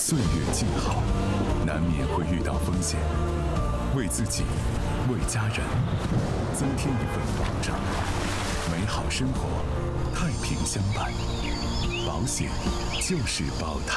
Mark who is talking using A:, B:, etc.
A: 岁月静好，难免会遇到风险，为自己，为家人，增添一份保障。美好生活，太平相伴，保险就是保太。